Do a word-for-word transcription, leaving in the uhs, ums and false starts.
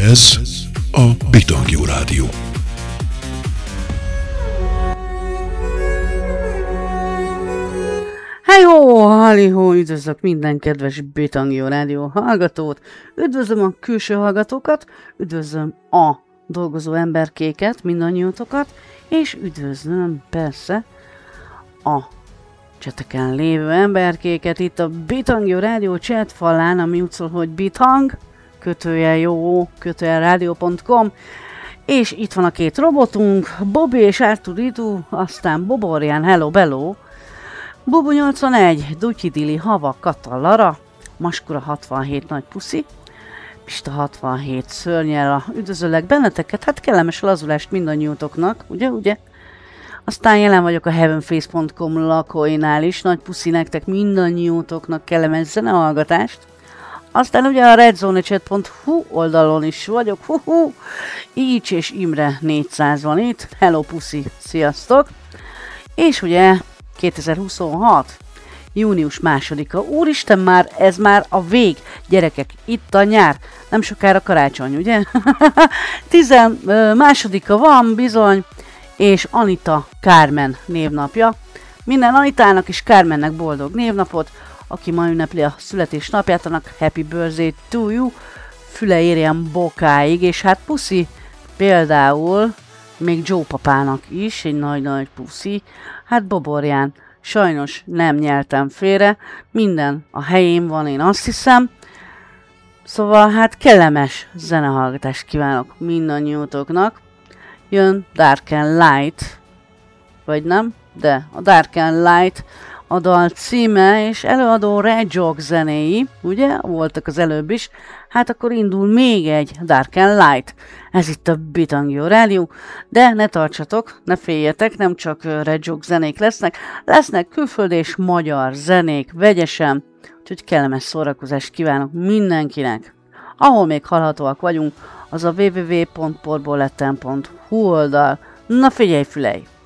Ez a Bitangjó Rádió. Hello, halihó, üdvözlök minden kedves Bitangjó Rádió hallgatót, üdvözlöm a külső hallgatókat, üdvözlöm a dolgozó emberkéket, mindannyiótokat, és üdvözlöm persze a cseteken lévő emberkéket itt a Bitangjó Rádió chat falán, ami úgy szól, hogy bitang, kötőjel jó, kötőjel rádió pont com, és itt van a két robotunk, Bobby és Arturitu, aztán Boborján, hello, bello, Bubu nyolcvanegy, Dutyi Dili, Hava, Kata, Lara, Maskura hatvanhét, Nagy Puszi, Pista hatvanhét, Szörnyel, üdvözöllek benneteket, hát kellemes lazulást mindannyiótoknak, ugye, ugye? Aztán jelen vagyok a heavenface pont com lakóinál is, Nagy Puszi nektek mindannyiótoknak kellemes zenehallgatást. Aztán ugye a redzonechat pont hu oldalon is vagyok, hu-hu, Ícs és Imre négyszáz van itt, hello Puszi, sziasztok! És ugye kétezer-huszonhat. június másodika. Úristen, már ez már a vég. Gyerekek, itt a nyár. Nem sokára karácsony, ugye? Tizen másodika van bizony, és Anita Kármen névnapja. Minden Anitának és Kármennek boldog névnapot. Aki ma ünnepli a születésnapját, annak happy birthday to you. Füle érjen bokáig, és hát puszi például még Joe papának is, egy nagy-nagy puszi. Hát Boborján, sajnos nem nyeltem félre, minden a helyén van, én azt hiszem. Szóval hát kellemes zenehallgatást kívánok mindannyiótoknak. Jön Dark and Light, vagy nem, de a Dark and Light a dal címe, és előadó Red Jog zenéi, ugye, voltak az előbb is, hát akkor indul még egy Dark and Light. Ez itt a Bitangjó Rádió, de ne tartsatok, ne féljetek, nem csak Red Jog zenék lesznek, lesznek külföldi és magyar zenék vegyesen, úgyhogy kellemes szórakozást kívánok mindenkinek. Ahol még hallhatóak vagyunk, az a double-u double-u double-u pont porboletten pont hu oldal. Na figyelj, fülej!